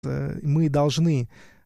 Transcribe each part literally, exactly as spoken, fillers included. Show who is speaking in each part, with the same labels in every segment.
Speaker 1: мы должны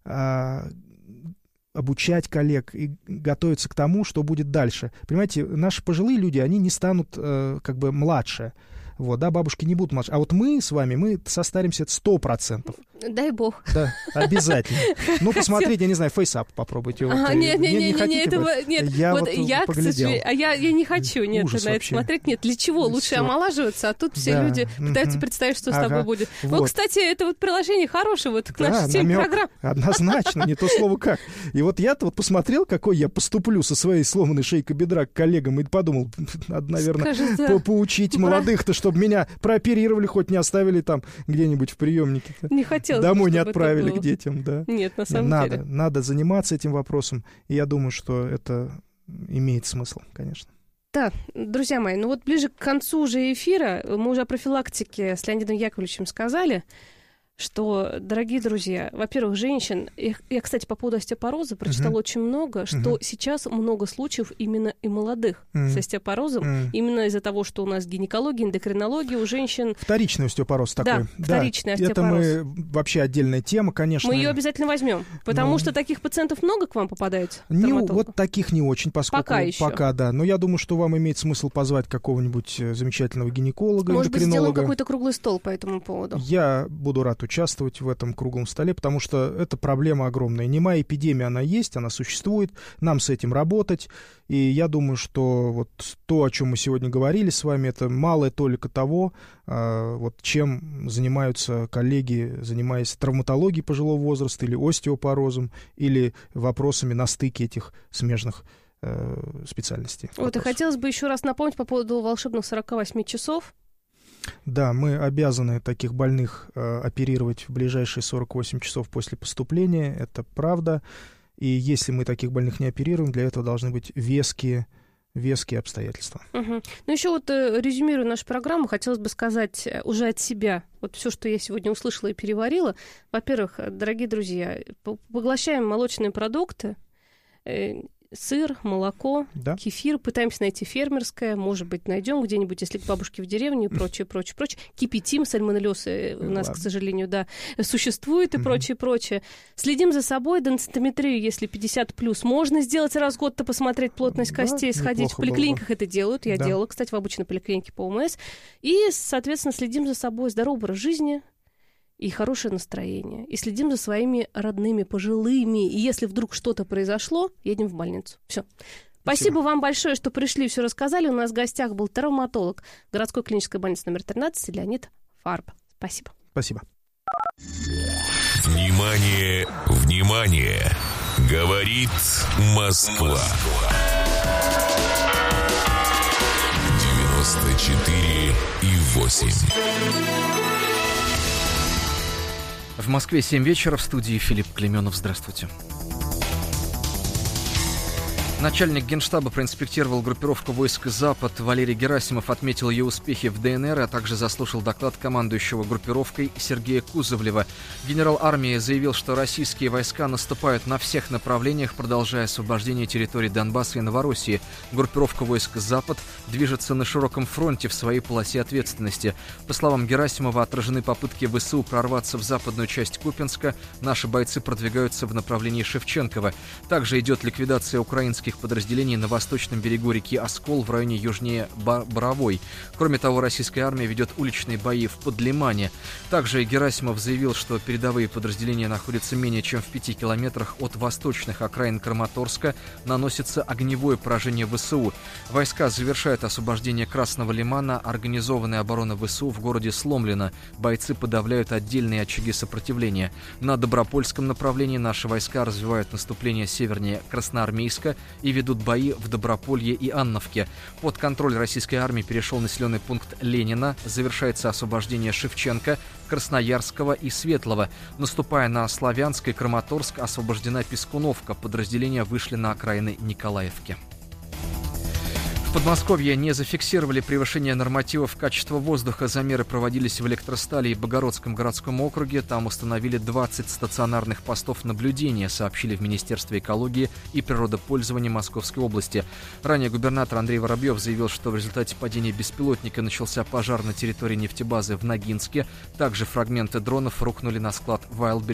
Speaker 1: обучать коллег и готовиться к тому, что будет дальше. Понимаете, наши пожилые люди, они не станут как бы младше. Вот, да, бабушки не будут младше. А вот мы с вами, мы состаримся сто процентов.
Speaker 2: Дай бог.
Speaker 1: Да, обязательно. Ну, посмотрите, я не знаю, фейсап попробуйте.
Speaker 2: А,
Speaker 1: вот,
Speaker 2: нет,
Speaker 1: не,
Speaker 2: нет,
Speaker 1: не
Speaker 2: нет,
Speaker 1: хотите,
Speaker 2: этого, нет.
Speaker 1: Я
Speaker 2: вот
Speaker 1: вот
Speaker 2: я,
Speaker 1: поглядел.
Speaker 2: А я, я не хочу, нет,
Speaker 1: Ужас
Speaker 2: на это
Speaker 1: вообще.
Speaker 2: смотреть. Нет, для чего? Лучше
Speaker 1: Всё.
Speaker 2: омолаживаться, а тут все
Speaker 1: Да.
Speaker 2: люди пытаются
Speaker 1: Мгм.
Speaker 2: представить, что с
Speaker 1: Ага.
Speaker 2: тобой будет. Вот,
Speaker 1: Вот.
Speaker 2: кстати, это вот приложение хорошее вот к
Speaker 1: Да,
Speaker 2: нашей теме
Speaker 1: намёк.
Speaker 2: программы.
Speaker 1: Однозначно, не то слово как. И вот я-то вот посмотрел, какой я поступлю со своей сломанной шейкой бедра к коллегам, и подумал, надо, наверное,
Speaker 2: Скажи, да.
Speaker 1: по- поучить
Speaker 2: Бра-
Speaker 1: молодых-то, чтобы меня прооперировали, хоть не оставили там где-нибудь в приемнике.
Speaker 2: Не хотелось бы,
Speaker 1: Домой не
Speaker 2: чтобы это
Speaker 1: отправили
Speaker 2: было.
Speaker 1: к детям, да.
Speaker 2: Нет, на самом
Speaker 1: надо,
Speaker 2: деле.
Speaker 1: надо заниматься этим вопросом, и я думаю, что это имеет смысл, конечно.
Speaker 2: Да, друзья мои, ну вот ближе к концу уже эфира мы уже о профилактике с Леонидом Яковлевичем сказали, что, дорогие друзья, во-первых, женщин, я, я, кстати, по поводу остеопороза прочитала
Speaker 1: Мгм.
Speaker 2: очень много, что
Speaker 1: Мгм.
Speaker 2: сейчас много случаев именно и молодых
Speaker 1: Мгм.
Speaker 2: с остеопорозом,
Speaker 1: Мгм.
Speaker 2: именно из-за того, что у нас гинекология, эндокринология у женщин.
Speaker 1: Вторичный остеопороз такой.
Speaker 2: Да, вторичный
Speaker 1: Это
Speaker 2: остеопороз.
Speaker 1: мы вообще отдельная тема, конечно.
Speaker 2: Мы ее обязательно возьмем, потому
Speaker 1: Ну.
Speaker 2: что таких пациентов много к вам попадает? к
Speaker 1: Не,
Speaker 2: травматологу?
Speaker 1: вот таких не очень, поскольку
Speaker 2: Пока еще.
Speaker 1: пока, да. Но я думаю, что вам имеет смысл позвать какого-нибудь э, замечательного гинеколога,
Speaker 2: Может быть, сделаем
Speaker 1: эндокринолога.
Speaker 2: какой-то круглый стол по этому поводу.
Speaker 1: Я буду рад участвовать в этом круглом столе, потому что это проблема огромная. Немая эпидемия, она есть, она существует, нам с этим работать. И я думаю, что вот то, о чем мы сегодня говорили с вами, это малая толика того, э, вот чем занимаются коллеги, занимаясь травматологией пожилого возраста или остеопорозом, или вопросами на стыке этих смежных э, специальностей.
Speaker 2: Вот, и
Speaker 1: вопросов.
Speaker 2: хотелось бы еще раз напомнить по поводу волшебных сорока восьми часов.
Speaker 1: Да, мы обязаны таких больных э, оперировать в ближайшие сорок восемь часов после поступления, это правда. И если мы таких больных не оперируем, для этого должны быть веские, веские обстоятельства.
Speaker 2: Угу. Ну, еще вот э, резюмируя нашу программу, хотелось бы сказать э, уже от себя, вот все, что я сегодня услышала и переварила. Во-первых, э, дорогие друзья, по- поглощаем молочные продукты, э, сыр, молоко,
Speaker 1: Да?
Speaker 2: кефир, пытаемся найти фермерское, может быть, найдем где-нибудь, если к бабушке в деревню и прочее, прочее, прочее. Кипятим, сальмонеллез э, у нас,
Speaker 1: Ладно.
Speaker 2: к сожалению, да, существует и
Speaker 1: Мгм.
Speaker 2: прочее, прочее. Следим за собой, денситометрию, если пятьдесят плюс, можно сделать раз в год-то, посмотреть плотность
Speaker 1: Да,
Speaker 2: костей, сходить. В
Speaker 1: неплохо было бы.
Speaker 2: поликлиниках это делают, я
Speaker 1: Да.
Speaker 2: делала, кстати, в обычной поликлинике по ОМС. И, соответственно, следим за собой, здоровый образ жизни и хорошее настроение. И следим за своими родными, пожилыми. И если вдруг что-то произошло, едем в больницу. Все. Спасибо вам большое, что пришли, все рассказали. У нас в гостях был травматолог городской клинической больницы номер тринадцать Леонид Фарб. Спасибо.
Speaker 1: Спасибо.
Speaker 3: Внимание, внимание! Говорит Москва. девяносто четыре и восемь.
Speaker 4: В Москве семь вечера, в студии Филипп Клеменов. Здравствуйте. Начальник Генштаба проинспектировал группировку войск «Запад». Валерий Герасимов отметил ее успехи в ДНР, а также заслушал доклад командующего группировкой Сергея Кузовлева. Генерал армии заявил, что российские войска наступают на всех направлениях, продолжая освобождение территорий Донбасса и Новороссии. Группировка войск «Запад» движется на широком фронте в своей полосе ответственности. По словам Герасимова, отражены попытки ВСУ прорваться в западную часть Купянска. Наши бойцы продвигаются в направлении Шевченкова. Также идет ликвидация украинских подразделений на восточном берегу реки Оскол в районе южнее Боровой. Кроме того, российская армия ведет уличные бои в Подлимане. Также Герасимов заявил, что передовые подразделения находятся менее чем в пяти километрах от восточных окраин Краматорска. Наносится огневое поражение ВСУ. Войска завершают освобождение Красного Лимана. Организованная оборона ВСУ в городе сломлена. Бойцы подавляют отдельные очаги сопротивления. На Добропольском направлении наши войска развивают наступление севернее Красноармейска и ведут бои в Доброполье и Анновке. Под контроль российской армии перешел населенный пункт Ленина. Завершается освобождение Шевченко, Красноярского и Светлого. Наступая на Славянск и Краматорск, освобождена Пескуновка. Подразделения вышли на окраины Николаевки. В Подмосковье не зафиксировали превышение нормативов качества воздуха. Замеры проводились в Электростали и Богородском городском округе. Там установили двадцать стационарных постов наблюдения, сообщили в Министерстве экологии и природопользования Московской области. Ранее губернатор Андрей Воробьев заявил, что в результате падения беспилотника начался пожар на территории нефтебазы в Ногинске. Также фрагменты дронов рухнули на склад в Wildberries